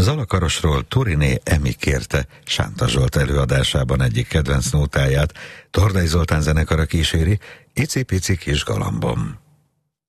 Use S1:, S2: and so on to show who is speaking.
S1: Zalakarosról Turiné Emi kérte Sánta Zsolt előadásában egyik kedvenc nótáját, Tordai Zoltán zenekara kíséri, Icipici kis galambom.